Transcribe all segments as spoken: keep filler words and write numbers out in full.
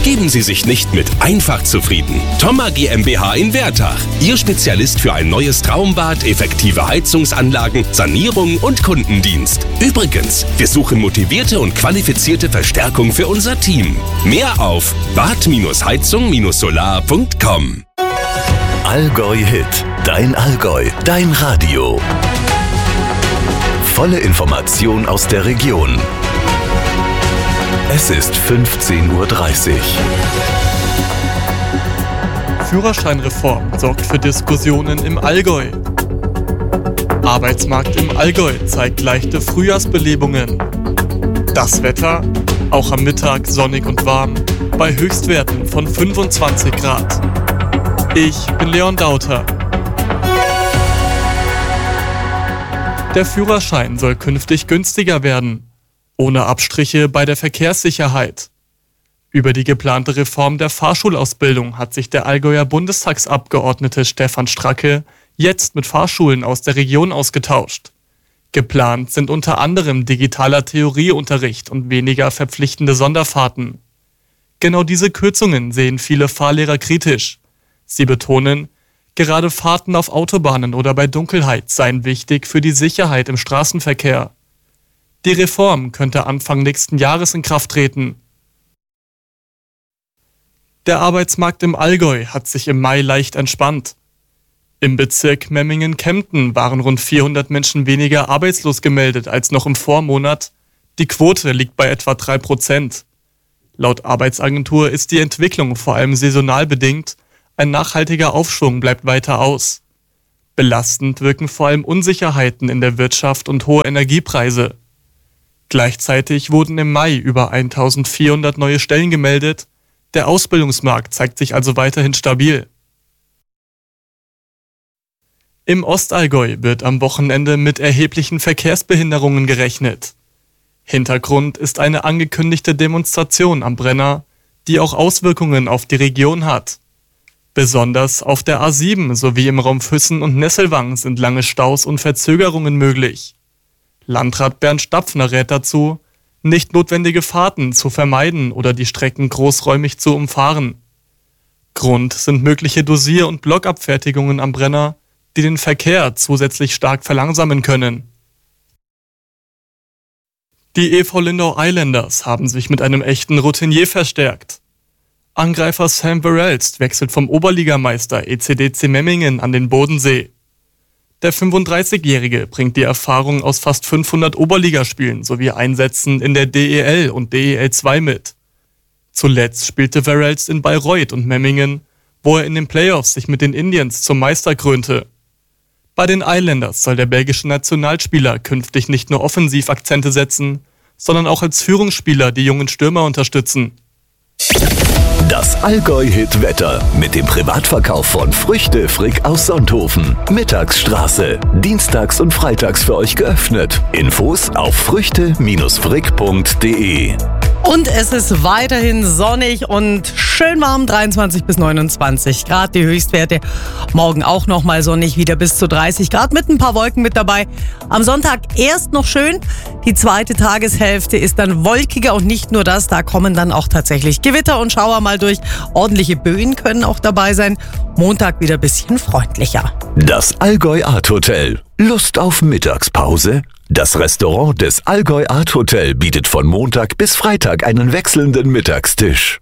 Geben Sie sich nicht mit einfach zufrieden. Thoma GmbH in Wertach. Ihr Spezialist für ein neues Traumbad, effektive Heizungsanlagen, Sanierung und Kundendienst. Übrigens, wir suchen motivierte und qualifizierte Verstärkung für unser Team. Mehr auf bad heizung solar punkt com. Allgäu Hit. Dein Allgäu. Dein Radio. Volle Information aus der Region. Es ist fünfzehn Uhr dreißig. Führerscheinreform sorgt für Diskussionen im Allgäu. Arbeitsmarkt im Allgäu zeigt leichte Frühjahrsbelebungen. Das Wetter, auch am Mittag sonnig und warm, bei Höchstwerten von fünfundzwanzig Grad. Ich bin Leon Dauter. Der Führerschein soll künftig günstiger werden. Ohne Abstriche bei der Verkehrssicherheit. Über die geplante Reform der Fahrschulausbildung hat sich der Allgäuer Bundestagsabgeordnete Stefan Stracke jetzt mit Fahrschulen aus der Region ausgetauscht. Geplant sind unter anderem digitaler Theorieunterricht und weniger verpflichtende Sonderfahrten. Genau diese Kürzungen sehen viele Fahrlehrer kritisch. Sie betonen, gerade Fahrten auf Autobahnen oder bei Dunkelheit seien wichtig für die Sicherheit im Straßenverkehr. Die Reform könnte Anfang nächsten Jahres in Kraft treten. Der Arbeitsmarkt im Allgäu hat sich im Mai leicht entspannt. Im Bezirk Memmingen-Kempten waren rund vierhundert Menschen weniger arbeitslos gemeldet als noch im Vormonat. Die Quote liegt bei etwa drei Prozent. Laut Arbeitsagentur ist die Entwicklung vor allem saisonal bedingt. Ein nachhaltiger Aufschwung bleibt weiter aus. Belastend wirken vor allem Unsicherheiten in der Wirtschaft und hohe Energiepreise. Gleichzeitig wurden im Mai über eintausendvierhundert neue Stellen gemeldet. Der Ausbildungsmarkt zeigt sich also weiterhin stabil. Im Ostallgäu wird am Wochenende mit erheblichen Verkehrsbehinderungen gerechnet. Hintergrund ist eine angekündigte Demonstration am Brenner, die auch Auswirkungen auf die Region hat. Besonders auf der A sieben sowie im Raum Füssen und Nesselwang sind lange Staus und Verzögerungen möglich. Landrat Bernd Stapfner rät dazu, nicht notwendige Fahrten zu vermeiden oder die Strecken großräumig zu umfahren. Grund sind mögliche Dosier- und Blockabfertigungen am Brenner, die den Verkehr zusätzlich stark verlangsamen können. Die E V Lindau Islanders haben sich mit einem echten Routinier verstärkt. Angreifer Sam Verelst wechselt vom Oberligameister E C D C Memmingen an den Bodensee. Der fünfunddreißigjährige bringt die Erfahrung aus fast fünfhundert Oberligaspielen sowie Einsätzen in der D E L und D E L zwei mit. Zuletzt spielte Verelst in Bayreuth und Memmingen, wo er in den Playoffs sich mit den Indians zum Meister krönte. Bei den Islanders soll der belgische Nationalspieler künftig nicht nur offensiv Akzente setzen, sondern auch als Führungsspieler die jungen Stürmer unterstützen. Das Allgäu-Hit-Wetter mit dem Privatverkauf von Früchte Frick aus Sonthofen. Mittagsstraße. Dienstags und freitags für euch geöffnet. Infos auf früchte frick punkt de. Und es ist weiterhin sonnig und schön warm, dreiundzwanzig bis neunundzwanzig Grad die Höchstwerte. Morgen auch nochmal sonnig, wieder bis zu dreißig Grad mit ein paar Wolken mit dabei. Am Sonntag erst noch schön, die zweite Tageshälfte ist dann wolkiger und nicht nur das, da kommen dann auch tatsächlich Gewitter und Schauer mal durch. Ordentliche Böen können auch dabei sein. Montag wieder ein bisschen freundlicher. Das Allgäu Art Hotel. Lust auf Mittagspause? Das Restaurant des Allgäu Art Hotel bietet von Montag bis Freitag einen wechselnden Mittagstisch.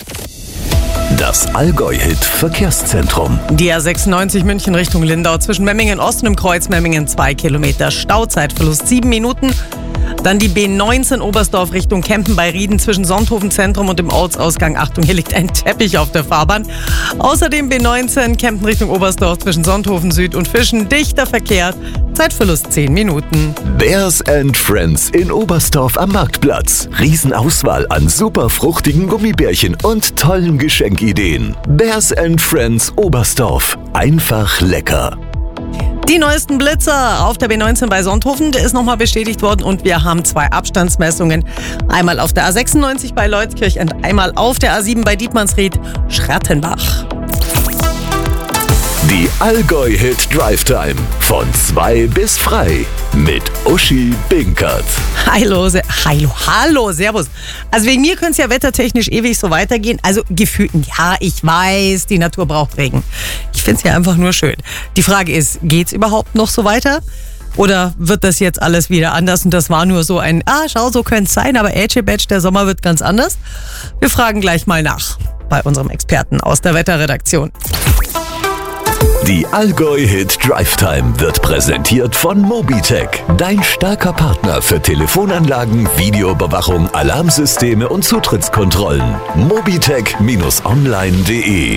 Das Allgäu-Hit Verkehrszentrum. Die A sechsundneunzig München Richtung Lindau zwischen Memmingen Ost und dem Kreuz Memmingen zwei Kilometer. Stauzeitverlust sieben Minuten. Dann die B neunzehn Oberstdorf Richtung Kempen bei Rieden zwischen Sonthofen Zentrum und dem Ortsausgang. Achtung, hier liegt ein Teppich auf der Fahrbahn. Außerdem B neunzehn Kempen Richtung Oberstdorf zwischen Sonthofen Süd und Fischen. Dichter Verkehr. Zeitverlust zehn Minuten. Bears and Friends in Oberstdorf am Marktplatz. Riesenauswahl an super fruchtigen Gummibärchen und tollen Geschenkideen. Bears and Friends Oberstdorf. Einfach lecker. Die neuesten Blitzer auf der B neunzehn bei Sonthofen, der ist nochmal bestätigt worden und wir haben zwei Abstandsmessungen. Einmal auf der A sechsundneunzig bei Leutkirch und einmal auf der A sieben bei Dietmannsried, Schrattenbach. Die Allgäu-Hit Drive Time von zwei bis frei. mit Uschi Binkert. Hallo, se- hallo, hallo, servus. Also wegen mir könnte es ja wettertechnisch ewig so weitergehen. Also gefühlt, ja, ich weiß, die Natur braucht Regen. Ich finde es ja einfach nur schön. Die Frage ist, geht's überhaupt noch so weiter? Oder wird das jetzt alles wieder anders und das war nur so ein, ah, schau, so könnte es sein, aber Ätsche Batch, der Sommer wird ganz anders? Wir fragen gleich mal nach bei unserem Experten aus der Wetterredaktion. Die Allgäu Hit Drive Time wird präsentiert von Mobitech, dein starker Partner für Telefonanlagen, Videoüberwachung, Alarmsysteme und Zutrittskontrollen. mobitech Bindestrich online punkt de